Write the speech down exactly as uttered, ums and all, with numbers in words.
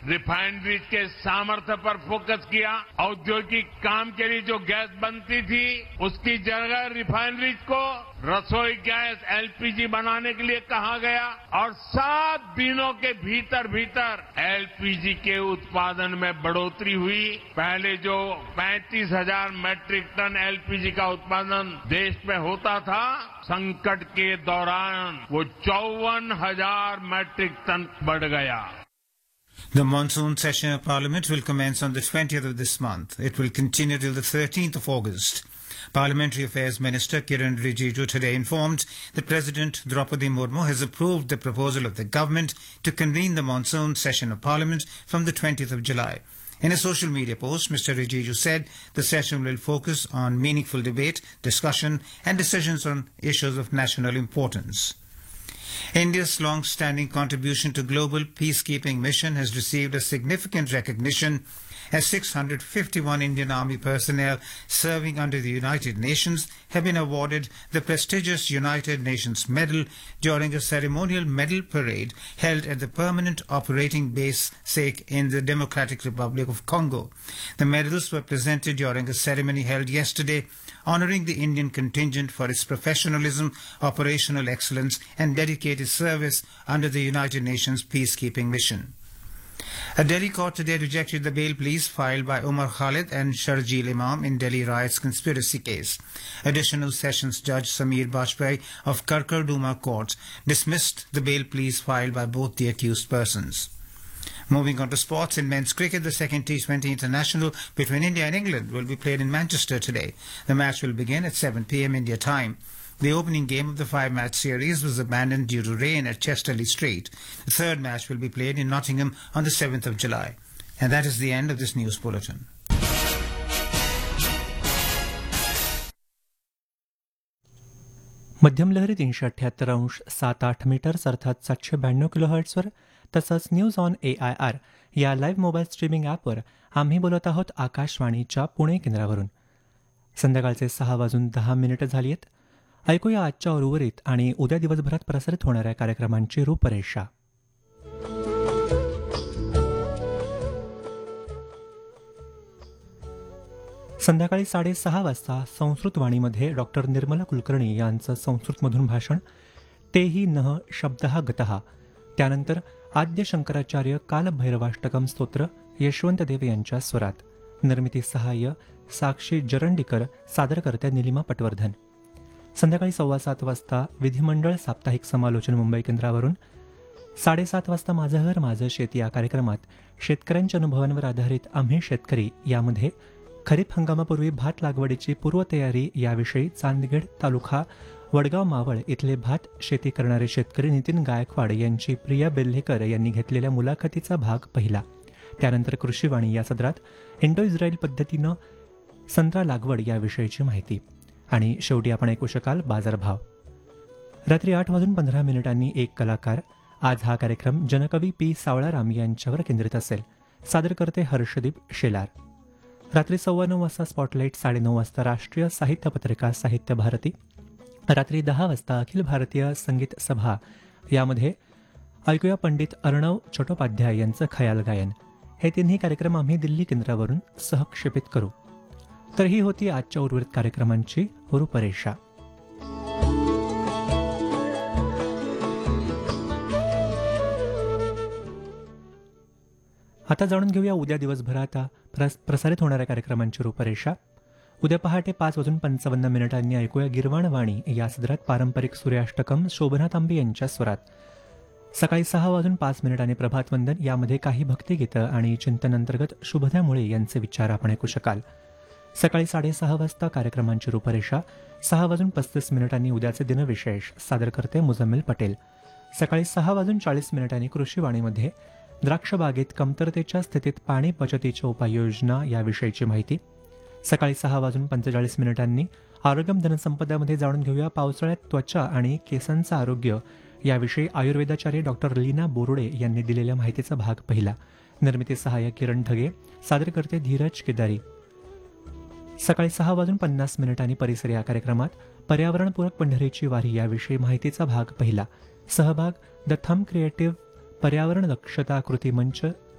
Refineries के सामर्थ्य पर focus KIA. औद्योगिक काम के लिए जो गैस बनती थी उसकी जगह रिफाइनरीज को रसोई गैस एलपीजी बनाने के लिए कहा गया और सात दिनों के भीतर भीतर एलपीजी के उत्पादन में बढ़ोतरी हुई। पहले जो पैंतीस हजार मैट्रिक टन एलपीजी का उत्पादन देश में होता था, संकट के दौरान वो चौवन हजार मैट्रिक टन बढ़ गया। The monsoon session of Parliament will commence on the twentieth of this month. It will continue till the thirteenth of August. Parliamentary Affairs Minister Kiran Rijiju today informed that President Draupadi Murmu has approved the proposal of the government to convene the monsoon session of Parliament from the twentieth of July. In a social media post, Mister Rijiju said the session will focus on meaningful debate, discussion and decisions on issues of national importance. India's long-standing contribution to global peacekeeping mission has received a significant recognition as six hundred fifty-one Indian Army personnel serving under the United Nations have been awarded the prestigious United Nations Medal during a ceremonial medal parade held at the Permanent Operating Base SAIC in the Democratic Republic of Congo. The medals were presented during a ceremony held yesterday honoring the Indian contingent for its professionalism, operational excellence and dedicated service under the United Nations peacekeeping mission. A Delhi court today rejected the bail pleas filed by Umar Khalid and Sharjeel Imam in Delhi riots conspiracy case. Additional Sessions Judge Sameer Bajpai of Karkarduma Court dismissed the bail pleas filed by both the accused persons. Moving on to sports, in men's cricket, the second T twenty international between India and England will be played in Manchester today. The match will begin at seven p m India time. The opening game of the five-match series was abandoned due to rain at Chesterley Street. The third match will be played in Nottingham on the seventh of July. And that is the end of this news bulletin. मध्यम लहरी तीनशे अठ्ठ्याहत्तर अंश सात आठ metres अर्थात सातशे ब्याण्णव किलो हर्ट्सवर तसंच news on A I R या लाईव्ह मोबाईल स्ट्रीमिंग ॲपवर आम्ही बोलत आहोत आकाशवाणीच्या पुणे केंद्रावरून. संध्याकाळचे सहा वाजून दहा मिनिटं झाली आहेत. ऐकूया आजच्या उर्वरित आणि उद्या दिवसभरात प्रसारित होणाऱ्या कार्यक्रमांची रूपरेषा. संध्याकाळी साडेसहा वाजता संस्कृतवाणीमध्ये डॉक्टर निर्मला कुलकर्णी यांचं संस्कृतमधून भाषण, तेही नः शब्दः गतः. त्यानंतर आद्य शंकराचार्य कालभैरवाष्टकम स्तोत्र यशवंत देव यांच्या स्वरात. निर्मिती सहाय्य साक्षी जरंडीकर, सादरकर्त्या निलिमा पटवर्धन. संध्याकाळी सव्वा सात वाजता विधिमंडळ साप्ताहिक समालोचन मुंबई केंद्रावरून. साडेसात वाजता माझं घर माझं शेत या कार्यक्रमात शेतकऱ्यांच्या अनुभवांवर आधारित आम्ही शेतकरी यामध्ये खरीप हंगामापूर्वी भात लागवडीची पूर्वतयारी याविषयी चांदगड तालुका वडगाव मावळ इथले भात शेती करणारे शेतकरी नितीन गायकवाड यांची प्रिया बेल्हेकर यांनी घेतलेल्या मुलाखतीचा भाग पहिला. त्यानंतर कृषीवाणी या सदरात इंडो इस्रायल पद्धतीनं संत्रा लागवड याविषयीची माहिती. आणि शेवटी आपण ऐकू शकाल बाजारभाव. रात्री आठ वाजून पंधरा मिनिटांनी एक कलाकार. आज हा कार्यक्रम जनकवी पी सावळाराम यांच्यावर केंद्रित असेल. सादरकर्ते हर्षदीप शेलार. रात्री सव्वा नऊ वाजता स्पॉटलाईट, साडेनऊ वाजता राष्ट्रीय साहित्य पत्रिका साहित्य भारती. रात्री दहा वाजता अखिल भारतीय संगीत सभा यामध्ये ऐकूया पंडित अर्णव चट्टोपाध्याय यांचं खयाल गायन. हे तिन्ही कार्यक्रम आम्ही दिल्ली केंद्रावरून सहक्षेपित करू. तर ही होती आजच्या उर्वरित कार्यक्रमांची रूपरेषा. आता जाणून घेऊया उद्या दिवसभरात प्रस प्रसारित होणाऱ्या कार्यक्रमांची रूपरेषा. उद्या पहाटे पाच वाजून पंचावन्न मिनिटांनी ऐकूया गिरवाणवाणी या सदरात पारंपरिक सूर्याष्टकम शोभना तांबे यांच्या स्वरात. सकाळी सहा वाजून पाच मिनिटांनी प्रभातवंदन यामध्ये काही भक्तिगीतं आणि चिंतनांतर्गत शुभदा मुळे यांचे विचार आपण ऐकू शकाल. सकाळी साडेसहा वाजता कार्यक्रमांची रूपरेषा. सहा वाजून पस्तीस मिनिटांनी उद्याचे दिनविशेष, सादरकर्ते मुजम्मिल पटेल. सकाळी सहा वाजून चाळीस मिनिटांनी कृषीवाणीमध्ये द्राक्षबागेत कमतरतेच्या स्थितीत पाणी बचतीच्या उपाययोजना याविषयीची माहिती. सकाळी सहा वाजून पंचेचाळीस मिनिटांनी आरोग्यम धनसंपदामध्ये जाणून घेऊया पावसाळ्यात त्वचा आणि केसांचं आरोग्य याविषयी आयुर्वेदाचार्य डॉक्टर लीना बोरुडे यांनी दिलेल्या माहितीचा भाग पहिला. निर्मिती सहाय्यक किरण ढगे, सादरकर्ते धीरज केदारी. सकाळी सहा वाजून पन्नास मिनिटांनी परिसर या कार्यक्रमात पर्यावरणपूरक पंढरीची वारी याविषयी माहितीचा भाग पहिला. सहभाग द थंब क्रिएटिव्ह पर्यावरण दक्षता कृती मंच